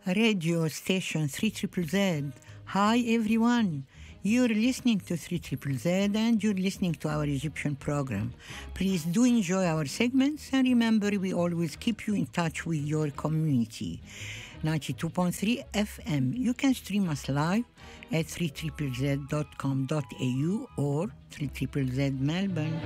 radio station 3ZZZ. Hi everyone. You're listening to 3ZZZ and you're listening to our Egyptian program. Please do enjoy our segments and remember we always keep you in touch with your community. 92.3 FM. You can stream us live at 3ZZZ.com.au or 3ZZZ Melbourne.